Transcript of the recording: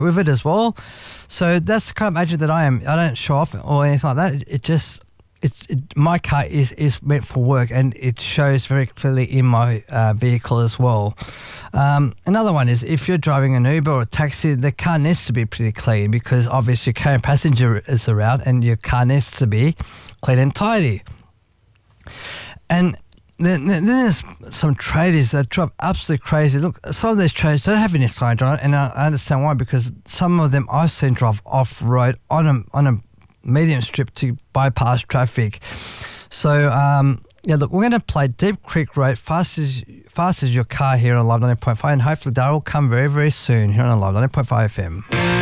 with it as well. So that's the kind of agent that I am. I don't show off or anything like that. My car is meant for work, and it shows very clearly in my vehicle as well. Another one is if you're driving an Uber or a taxi, the car needs to be pretty clean, because obviously carrying passengers around and your car needs to be clean and tidy. And then there's some tradies that drive absolutely crazy. Look, some of these tradies don't have any signage on it, and I understand why, because some of them I've seen drive off-road on a medium strip to bypass traffic. So, yeah, look, we're going to play Deep Creek Road, fast as your car here on Live 90.5, and hopefully that will come very, very soon here on Live 90.5 FM.